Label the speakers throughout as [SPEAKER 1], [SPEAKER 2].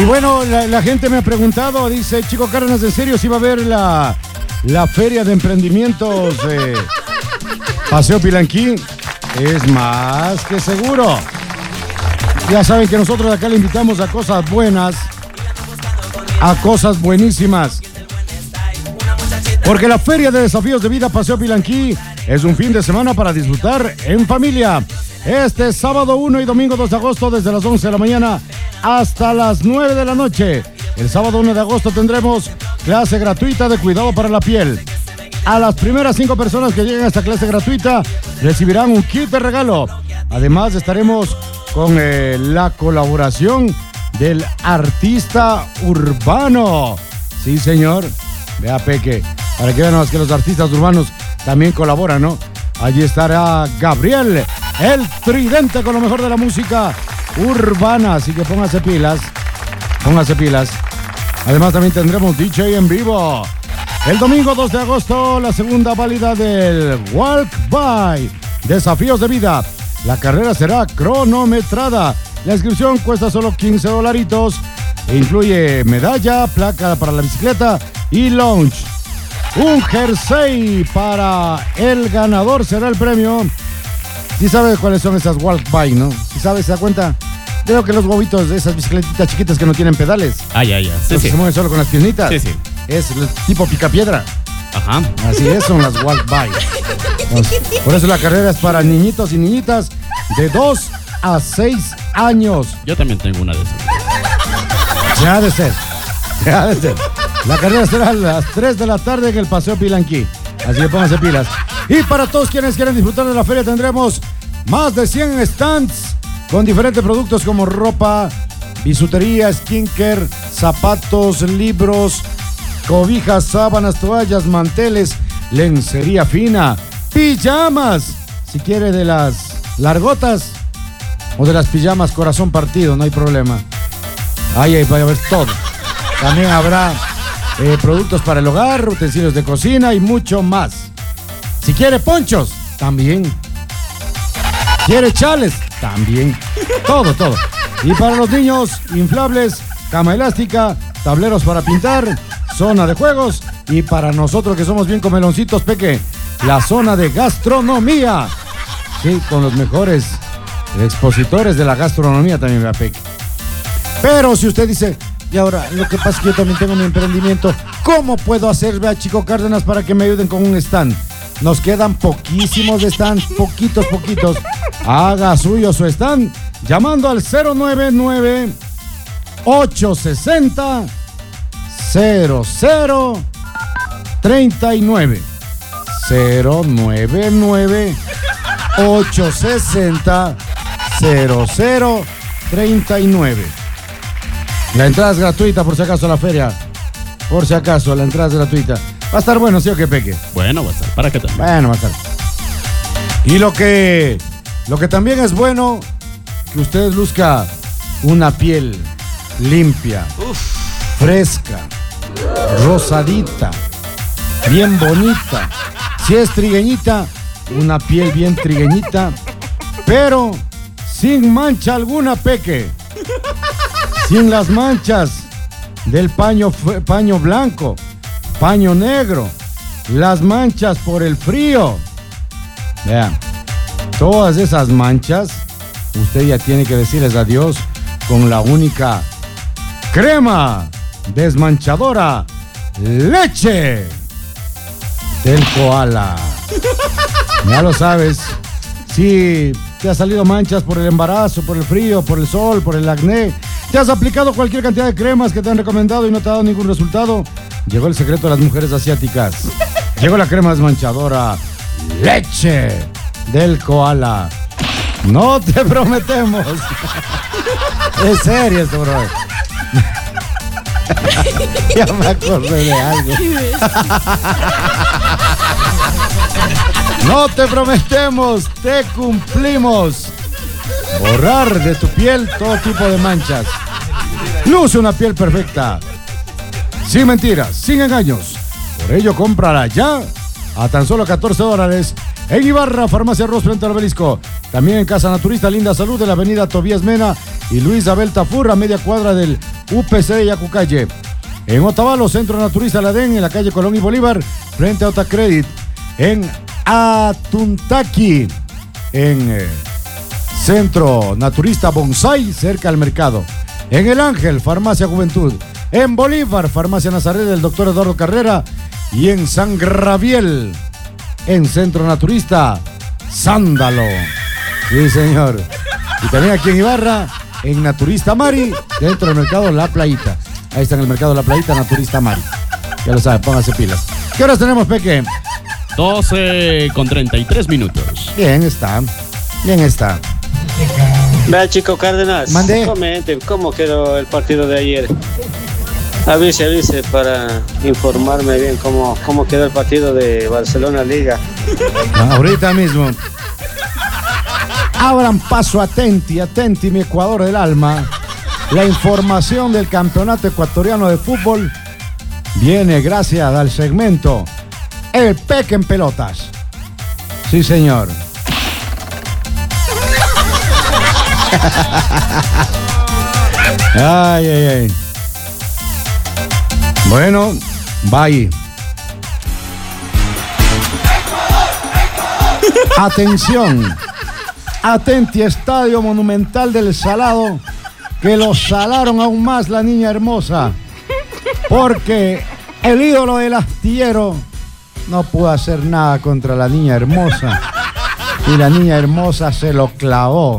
[SPEAKER 1] Y bueno, la gente me ha preguntado, dice, Chico Cárdenas, ¿en serio si va a haber la feria de emprendimientos Paseo Pilanquí? Es más que seguro. Ya saben que nosotros acá le invitamos a cosas buenas, a cosas buenísimas. Porque la Feria de Desafíos de Vida Paseo Pilanquí es un fin de semana para disfrutar en familia. Este sábado 1 y domingo 2 de agosto desde las 11 de la mañana hasta las 9 de la noche. El sábado 1 de agosto tendremos clase gratuita de cuidado para la piel. A las primeras 5 personas que lleguen a esta clase gratuita recibirán un kit de regalo. Además estaremos con la colaboración del artista urbano. Sí, señor. Vea, Peque, para que vean que los artistas urbanos también colaboran, ¿no? Allí estará Gabriel, el tridente con lo mejor de la música urbana. Así que póngase pilas. Póngase pilas. Además también tendremos DJ en vivo. El domingo 2 de agosto, la segunda válida del Walk By Desafíos de Vida. La carrera será cronometrada. La inscripción cuesta solo $15 e incluye medalla, placa para la bicicleta y lunch. Un jersey para el ganador será el premio. ¿Sí sabes cuáles son esas Walk By, no? ¿Sí sabes? ¿Se da cuenta? Creo que los huevitos de esas bicicletitas chiquitas que no tienen pedales.
[SPEAKER 2] Ya. Sí, sí.
[SPEAKER 1] Se mueven solo con las piernitas.
[SPEAKER 2] Sí, sí.
[SPEAKER 1] Es tipo picapiedra.
[SPEAKER 2] Ajá.
[SPEAKER 1] Así es, son las Walk By. Por eso la carrera es para niñitos y niñitas de 2 a 6 años.
[SPEAKER 2] Yo también tengo una de esas.
[SPEAKER 1] Se ha de ser. La carrera será a las 3 de la tarde en el Paseo Pilanquí. Así que pónganse pilas. Y para todos quienes quieren disfrutar de la feria tendremos más de 100 stands con diferentes productos como ropa, bisutería, skincare, zapatos, libros, cobijas, sábanas, toallas, manteles, lencería fina, pijamas. Si quiere de las largotas o de las pijamas corazón partido, no hay problema. Ahí va a haber todo. También habrá productos para el hogar, utensilios de cocina y mucho más. Si quiere ponchos, también. ¿Quiere chales? También. Todo. Y para los niños, inflables, cama elástica, tableros para pintar, zona de juegos. Y para nosotros que somos bien comeloncitos, Peque, la zona de gastronomía. Sí, con los mejores expositores de la gastronomía también, vea, Peque. Pero si usted dice, y ahora, lo que pasa es que yo también tengo mi emprendimiento, ¿cómo puedo hacer, vea, Chico Cárdenas, para que me ayuden con un stand? Nos quedan poquísimos de stands, poquitos. Haga suyo su stand llamando al 099-860-0039. 099-860-0039. La entrada es gratuita, por si acaso, a la feria. Por si acaso, la entrada es gratuita. Va a estar bueno, ¿sí o qué, Peque?
[SPEAKER 2] Bueno, va a estar. ¿Para qué tal?
[SPEAKER 1] Bueno, va a estar. Y lo que también es bueno, que usted luzca una piel limpia, fresca, rosadita, bien bonita. Si es trigueñita, una piel bien trigueñita, pero sin mancha alguna, Peque. Sin las manchas del paño blanco, paño negro, las manchas por el frío. Vean, todas esas manchas, usted ya tiene que decirles adiós con la única crema desmanchadora Leche del Koala. Ya lo sabes, si te ha salido manchas por el embarazo, por el frío, por el sol, por el acné, te has aplicado cualquier cantidad de cremas que te han recomendado y no te ha dado ningún resultado, llegó el secreto de las mujeres asiáticas. Llegó la crema desmanchadora Leche del Koala. No te prometemos. Es serio esto, bro. Ya me acordé de algo. No te prometemos, te cumplimos. Borrar de tu piel todo tipo de manchas. Luce una piel perfecta. Sin mentiras, sin engaños. Por ello, cómprala ya a tan solo $14 en Ibarra, Farmacia Ross frente al Obelisco. También en Casa Naturista Linda Salud de la avenida Tobías Mena y Luis Abel Tafur, a media cuadra del UPC de Yacucalle. En Otavalo, Centro Naturista Ladén, en la calle Colón y Bolívar, frente a Otacredit. En Atuntaqui, en Centro Naturista Bonsai, cerca al mercado. En El Ángel, Farmacia Juventud. En Bolívar, Farmacia Nazaret del Dr. Eduardo Carrera. Y en San Gabriel, en Centro Naturista Sándalo. Sí, señor. Y también aquí en Ibarra, en Naturista Mari, dentro del mercado La Playita. Ahí está en el mercado La Playita, Naturista Mari. Ya lo sabe, póngase pilas. ¿Qué horas tenemos, Peque?
[SPEAKER 2] 12:33.
[SPEAKER 1] Bien está. Bien está.
[SPEAKER 3] Vea, Chico Cárdenas.
[SPEAKER 1] Mande.
[SPEAKER 3] Comente cómo quedó el partido de ayer. Avise para informarme bien cómo quedó el partido de Barcelona Liga.
[SPEAKER 1] Ahorita mismo. Abran paso, atenti, mi Ecuador del alma. La información del Campeonato Ecuatoriano de Fútbol viene gracias al segmento El Peque en Pelotas. Sí, señor. Ay. Bueno, bye. Atención. Atenti, Estadio Monumental del Salado, que lo salaron aún más la niña hermosa, porque el ídolo del astillero no pudo hacer nada contra la niña hermosa, y la niña hermosa se lo clavó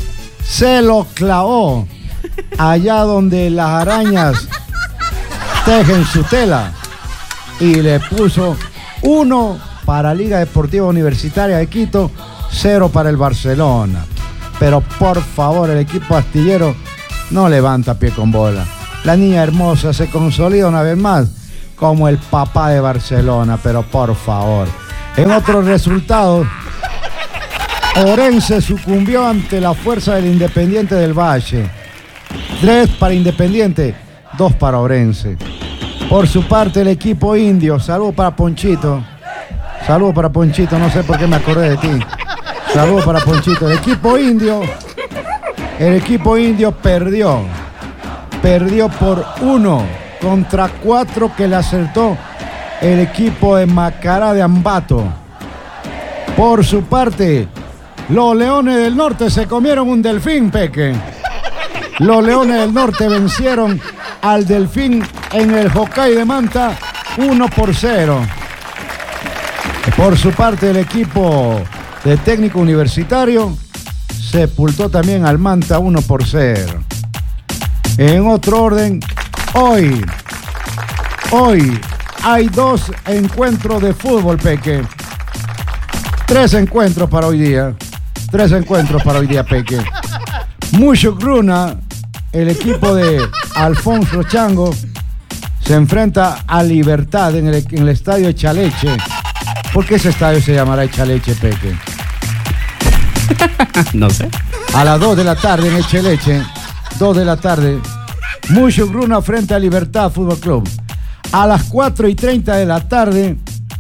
[SPEAKER 1] allá donde las arañas tejen su tela, y le puso 1 para Liga Deportiva Universitaria de Quito, 0 para el Barcelona. Pero por favor, el equipo astillero no levanta pie con bola. La niña hermosa se consolida una vez más como el papá de Barcelona, pero por favor. En otros resultados, Orense sucumbió ante la fuerza del Independiente del Valle. 3 para Independiente, 2 para Orense. Por su parte, el equipo indio, saludo para Ponchito, no sé por qué me acordé de ti. Saludos para Ponchito. El equipo indio perdió por 1 contra 4 que le acertó el equipo de Macará de Ambato. Por su parte, los Leones del Norte se comieron un delfín, Peque. Los Leones del Norte vencieron al Delfín en el Hokkaido de Manta 1-0. Por su parte, el equipo de Técnico Universitario sepultó también al Manta 1-0. En otro orden, hoy hay 2 encuentros de fútbol, Peque. 3 encuentros para hoy día, Peque. Mushuk-Runa, el equipo de Alfonso Chango, se enfrenta a Libertad en el estadio Echaleche. ¿Por qué ese estadio se llamará Echaleche, Peque?
[SPEAKER 2] No sé.
[SPEAKER 1] A las 2 de la tarde en Echeleche, 2 de la tarde, Mushuk-Runa frente a Libertad Fútbol Club. A las 4:30 de la tarde,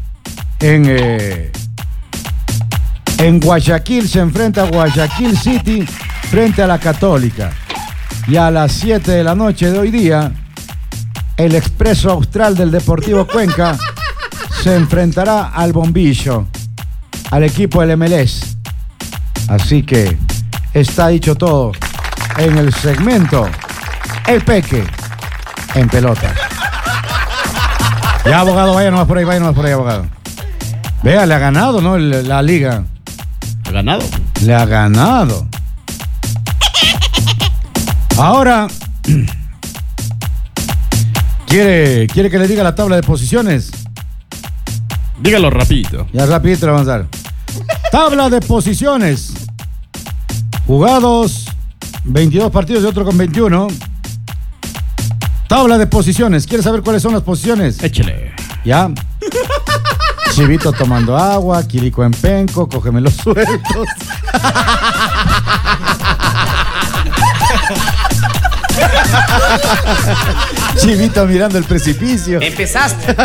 [SPEAKER 1] en Guayaquil se enfrenta a Guayaquil City frente a la Católica. Y a las 7 de la noche de hoy día, el Expreso Austral del Deportivo Cuenca se enfrentará al Bombillo, al equipo del MLS. Así que está dicho todo en el segmento El Peque en Pelotas. Ya, abogado, vaya nomás por ahí, abogado. Vea, le ha ganado, ¿no? La liga.
[SPEAKER 2] ¿Ha ganado?
[SPEAKER 1] Le ha ganado. Ahora, ¿quiere que le diga la tabla de posiciones?
[SPEAKER 2] Dígalo rapidito.
[SPEAKER 1] Ya rapidito le vamos a dar. Tabla de posiciones. Jugados 22 partidos y otro con 21. Tabla de posiciones. ¿Quieres saber cuáles son las posiciones?
[SPEAKER 2] Échale.
[SPEAKER 1] Ya. Chivito tomando agua, Quirico en penco, cógeme los sueltos. Chivito mirando el precipicio.
[SPEAKER 4] Empezaste.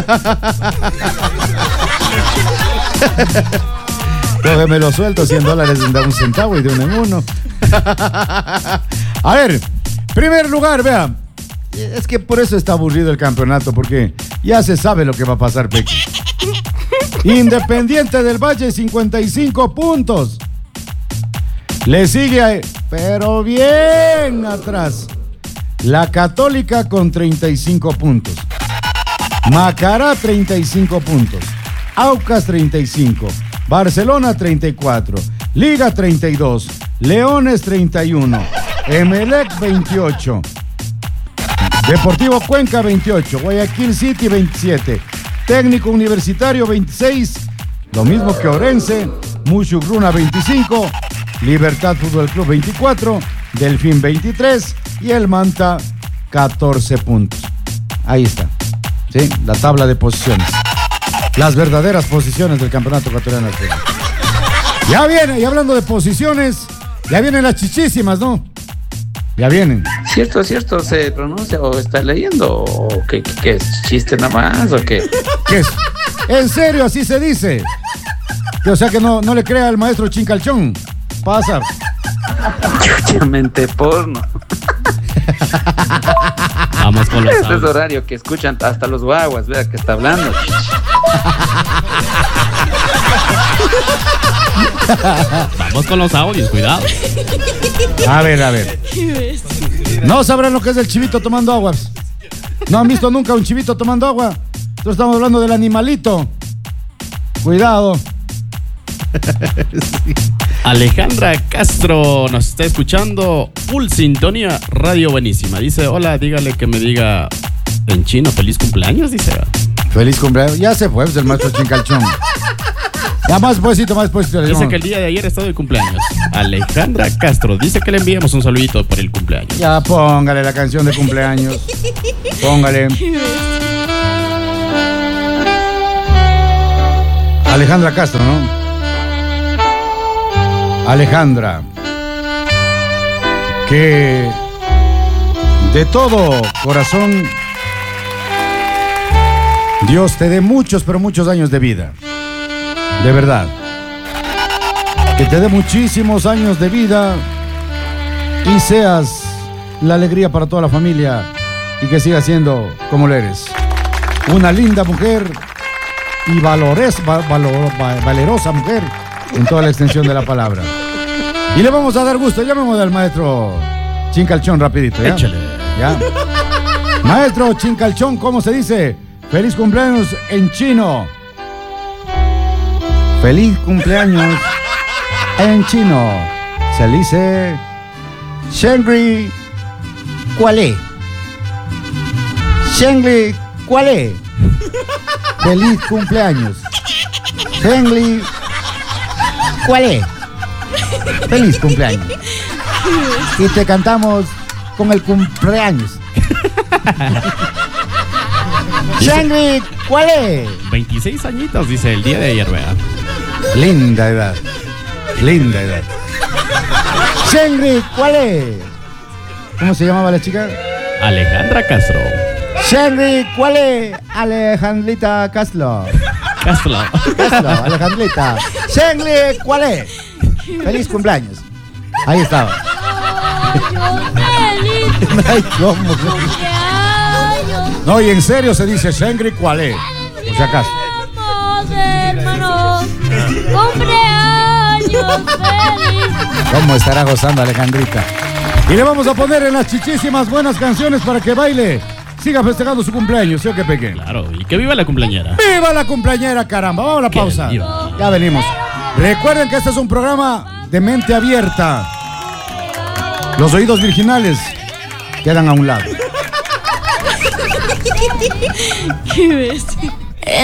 [SPEAKER 1] Cógeme los sueltos, $100 de un centavo y de uno en uno. A ver, primer lugar, vean. Es que por eso está aburrido el campeonato, porque ya se sabe lo que va a pasar, Peque. Independiente del Valle, 55 puntos. Le sigue, pero bien atrás, la Católica con 35 puntos. Macará, 35 puntos. Aucas, 35. Barcelona, 34. Liga, 32. Leones, 31. Emelec, 28. Deportivo Cuenca, 28. Guayaquil City, 27. Técnico Universitario, 26. Lo mismo que Orense. Muchugruna, 25. Libertad Fútbol Club, 24. Delfín, 23. Y el Manta, 14 puntos. Ahí está. ¿Sí? La tabla de posiciones. Las verdaderas posiciones del campeonato ecuatoriano. Ya viene, y hablando de posiciones, ya vienen las chichísimas, ¿no? Ya vienen.
[SPEAKER 4] Cierto, se pronuncia o está leyendo, o qué es chiste nada más, o qué.
[SPEAKER 1] ¿Qué es? En serio, así se dice. O sea que no le crea al maestro Chincalchón. Pasa.
[SPEAKER 4] Chuchamente porno.
[SPEAKER 2] Vamos con los
[SPEAKER 4] Este es
[SPEAKER 2] audios.
[SPEAKER 4] horario que escuchan hasta los guaguas, vea que está hablando.
[SPEAKER 2] Vamos con los audios, cuidado.
[SPEAKER 1] A ver. No sabrán lo que es el chivito tomando aguas. No han visto nunca un chivito tomando agua. Nosotros estamos hablando del animalito. Cuidado.
[SPEAKER 2] Sí. Alejandra Castro nos está escuchando. Full sintonía, radio buenísima. Dice, hola, dígale que me diga en chino feliz cumpleaños, dice.
[SPEAKER 1] Feliz cumpleaños. Ya se fue, pues, el maestro Chincalchón. Ya más puesito.
[SPEAKER 2] Dice que el día de ayer estado de cumpleaños. Alejandra Castro dice que le enviemos un saludito por el cumpleaños.
[SPEAKER 1] Ya póngale la canción de cumpleaños. Póngale. Alejandra Castro, ¿no? Alejandra, que de todo corazón Dios te dé muchos, pero muchos años de vida. De verdad. Que te dé muchísimos años de vida y seas la alegría para toda la familia y que sigas siendo como lo eres. Una linda mujer y valerosa mujer en toda la extensión de la palabra. Y le vamos a dar gusto. Llamemos al maestro Chincalchón rapidito, ¿ya?
[SPEAKER 2] Échale.
[SPEAKER 1] ¿Ya? Maestro Chincalchón, ¿cómo se dice? Feliz cumpleaños en chino. Feliz cumpleaños en chino. Se dice Shengri Kuale. Shengri Kuale. Feliz cumpleaños. Shengri Kuale. Feliz cumpleaños. Y te cantamos con el cumpleaños. Shangri, ¿cuál es?
[SPEAKER 2] 26 añitos, dice el día de ayer, vea.
[SPEAKER 1] Linda edad. Linda edad. Shangri, ¿cuál es? ¿Cómo se llamaba la chica?
[SPEAKER 2] Alejandra Castro.
[SPEAKER 1] Shangri, ¿cuál es? Alejandrita Castro. Alejandrita. Shangri, ¿cuál es? Feliz cumpleaños. Ahí estaba. Ay, ¿cómo? No, y en serio se dice Shangri Kuale, por si acaso.
[SPEAKER 5] Hermanos, cumpleaños feliz.
[SPEAKER 1] ¿Cómo estará gozando Alejandrita? Y le vamos a poner en las chichísimas buenas canciones para que baile. Siga festejando su cumpleaños, ¿sí o qué, Peque?
[SPEAKER 2] Claro, y que viva la cumpleañera.
[SPEAKER 1] ¡Viva la cumpleañera, caramba! Vamos a la pausa.
[SPEAKER 2] viva.
[SPEAKER 1] Ya venimos. Recuerden que este es un programa de mente abierta. Los oídos virginales quedan a un lado.
[SPEAKER 5] Qué bestia.